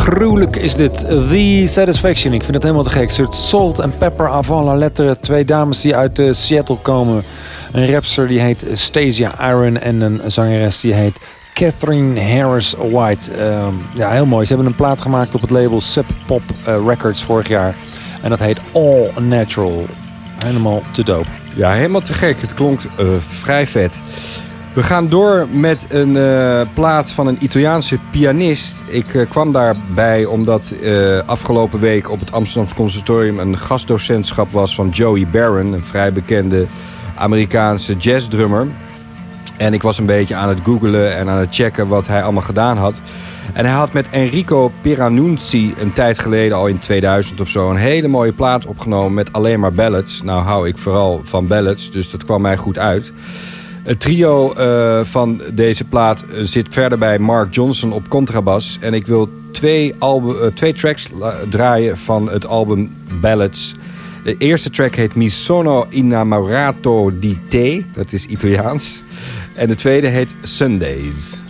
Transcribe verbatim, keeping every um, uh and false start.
gruwelijk is dit. The Satisfaction. Ik vind het helemaal te gek. Een soort salt and pepper avant la lettre. Twee dames die uit uh, Seattle komen. Een rapster die heet Stasia Iron. En een zangeres die heet Catherine Harris White. Uh, ja, heel mooi. Ze hebben een plaat gemaakt op het label Sub Pop uh, Records vorig jaar. En dat heet All Natural. Helemaal te dope. Ja, helemaal te gek. Het klonk uh, vrij vet. We gaan door met een uh, plaat van een Italiaanse pianist. Ik uh, kwam daarbij omdat uh, afgelopen week op het Amsterdamse Conservatorium een gastdocentschap was van Joey Barron, een vrij bekende Amerikaanse jazzdrummer. En ik was een beetje aan het googlen en aan het checken wat hij allemaal gedaan had. En hij had met Enrico Pieranunzi een tijd geleden, al in tweeduizend of zo, een hele mooie plaat opgenomen met alleen maar ballads. Nou hou ik vooral van ballads, dus dat kwam mij goed uit. Het trio uh, van deze plaat zit verder bij Mark Johnson op contrabas. En ik wil twee, album, uh, twee tracks la- draaien van het album Ballads. De eerste track heet Mi sono innamorato di te. Dat is Italiaans. En de tweede heet Sundays.